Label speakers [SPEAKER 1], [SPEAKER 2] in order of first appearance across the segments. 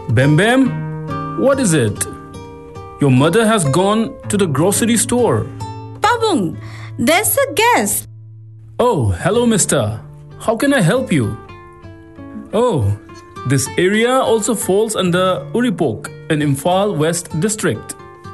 [SPEAKER 1] Bem Bem, what is it? Your mother has gone to the grocery store.
[SPEAKER 2] Pabung, there's a guest.
[SPEAKER 1] Oh, hello, mister. How can I help you? Oh, this area also falls under Uripok in Imphal West District.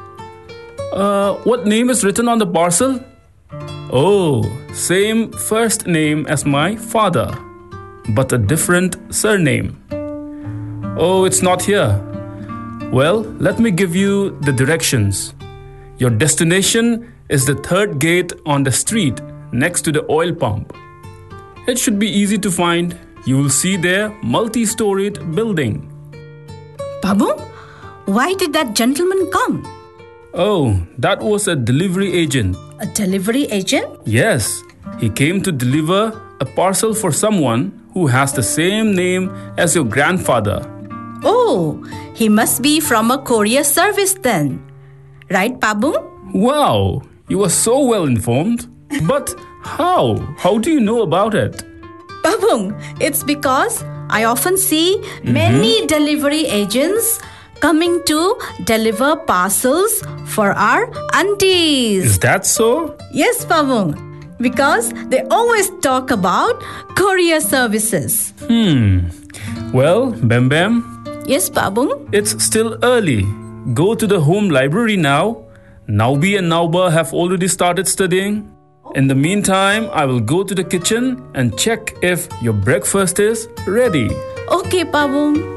[SPEAKER 1] What name is written on the parcel? Oh, same first name as my father, but a different surname. Oh, it's not here. Well, let me give you the directions. Your destination is the third gate on the street next to the oil pump. It should be easy to find. You will see there multi-storied building.
[SPEAKER 2] Pabung, why did that gentleman come?
[SPEAKER 1] Oh, that was a delivery agent.
[SPEAKER 2] A delivery agent?
[SPEAKER 1] Yes, he came to deliver a parcel for someone who has the same name as your grandfather.
[SPEAKER 2] Oh, he must be from a courier service then. Right, Pabung?
[SPEAKER 1] Wow, you are so well informed. But how? How do you know about it?
[SPEAKER 2] Pabung, it's because I often see many delivery agents coming to deliver parcels for our aunties.
[SPEAKER 1] Is that so?
[SPEAKER 2] Yes, Pabung, because they always talk about courier services.
[SPEAKER 1] Well, Bem Bem,
[SPEAKER 2] Yes, Pabung?
[SPEAKER 1] it's still early. Go to the home library now. Naubi and Nauba have already started studying. In the meantime, I will go to the kitchen and check if your breakfast is ready.
[SPEAKER 2] Okay, Pabung.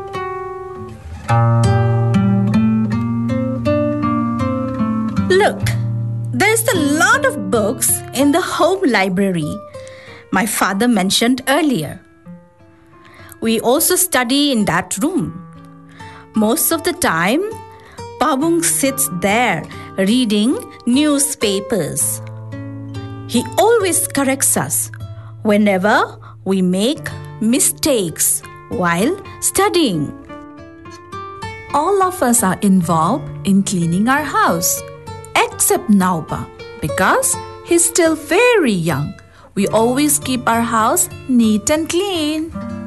[SPEAKER 2] Look, there's a lot of books in the home library my father mentioned earlier. We also study in that room. Most of the time, Pabung sits there reading newspapers. He always corrects us whenever we make mistakes while studying.
[SPEAKER 3] All of us are involved in cleaning our house, except Nauba, because he's still very young. We always keep our house neat and clean.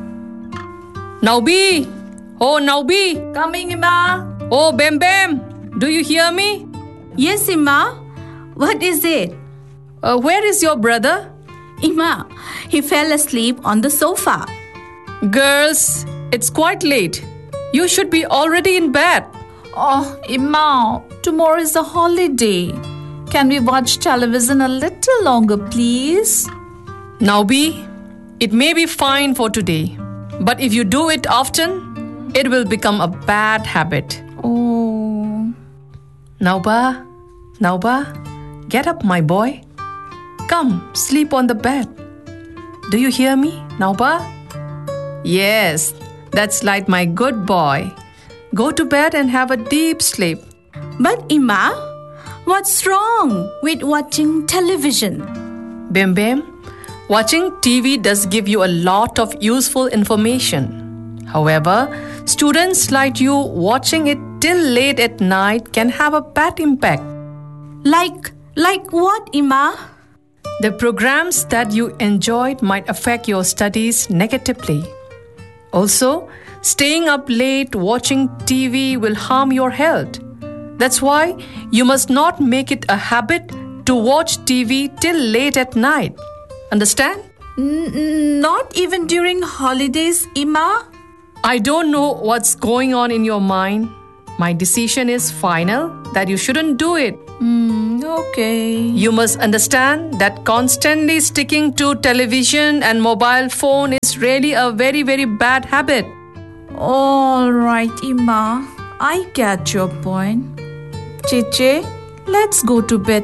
[SPEAKER 4] Naubi! Oh, Naubi!
[SPEAKER 3] Coming, Ima.
[SPEAKER 4] Oh, Bem Bem! Do you hear me?
[SPEAKER 2] Yes, Ima. What is it?
[SPEAKER 4] Where is your brother?
[SPEAKER 2] Ima, he fell asleep on the sofa.
[SPEAKER 4] Girls, it's quite late. You should be already in bed.
[SPEAKER 3] Oh, Ima, tomorrow is a holiday. Can we watch television a little longer, please?
[SPEAKER 4] Naubi, it may be fine for today, but if you do it often, it will become a bad habit.
[SPEAKER 3] Oh.
[SPEAKER 4] Nauba, get up, my boy. Come, sleep on the bed. Do you hear me, Nauba? Yes, that's like my good boy. Go to bed and have a deep sleep.
[SPEAKER 2] But Ima, what's wrong with watching television?
[SPEAKER 4] Bem Bem, watching TV does give you a lot of useful information. However, students like you watching it till late at night can have a bad impact.
[SPEAKER 2] Like what, Ima?
[SPEAKER 4] The programs that you enjoyed might affect your studies negatively. Also, staying up late watching TV will harm your health. That's why you must not make it a habit to watch TV till late at night. Understand?
[SPEAKER 3] Not even during holidays, Ima?
[SPEAKER 4] I don't know what's going on in your mind. My decision is final that you shouldn't do it.
[SPEAKER 3] Okay.
[SPEAKER 4] You must understand that constantly sticking to television and mobile phone is really a very, very bad habit.
[SPEAKER 3] All right, Ima. I get your point. Chiche, let's go to bed